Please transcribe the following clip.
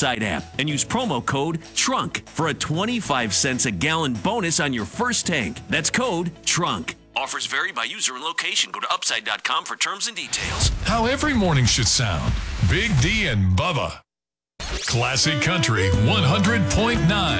Upside app and use promo code TRUNK for a 25 cents a gallon bonus on your first tank. That's code TRUNK. Offers vary by user and location. Go to upside.com for terms and details. How every morning should sound. Big D and Bubba. Classic Country 100.9.